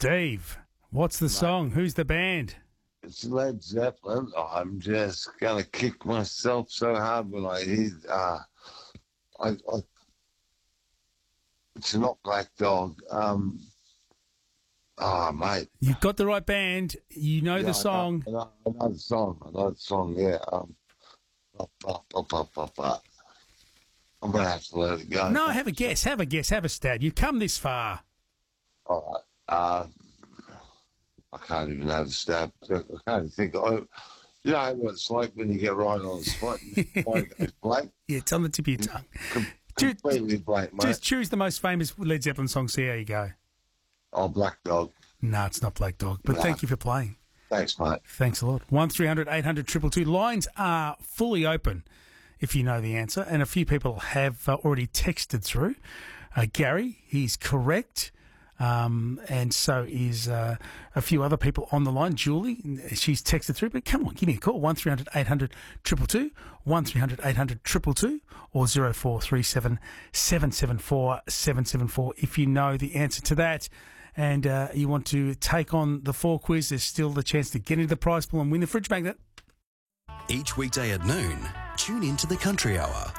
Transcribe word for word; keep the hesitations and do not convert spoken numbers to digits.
Steve, what's the Mate. song? Who's the band? It's Led Zeppelin. I'm just gonna kick myself so hard when I hear. Uh, I, I, it's not Black Dog. Um, oh, mate. You've got the right band. You know Yeah, the song. I know, I know, I know the song. I know the song. Yeah. Um, up, up, up, up, up, up. I'm gonna have to let it go. No, have a guess. Have a guess. Have a stab. You've come this far. All right. Uh, I can't even have a stab. I can't even think. I, you know what it's like when you get right on the spot. Your mind goes blank. Yeah, it's on the tip of your tongue. Com- Ju- completely blank, mate. Just choose the most famous Led Zeppelin song. See how you go. Oh, Black Dog. No, it's not Black Dog. But No. thank you for playing. Thanks, mate. Thanks a lot. one three hundred eight hundred two two two. Lines are fully open if you know the answer. And a few people have uh, already texted through. Uh, Gary, he's correct. Um, and so is uh, a few other people on the line. Julie, she's texted through. But come on, give me a call. one three hundred eight hundred two two two. one three hundred eight hundred two two two. Or zero four three seven seven seven four seven seven four if you know the answer to that. And uh, you want to take on the four quiz, there's still the chance to get into the prize pool and win the fridge magnet. Each weekday at noon, tune in to the Country Hour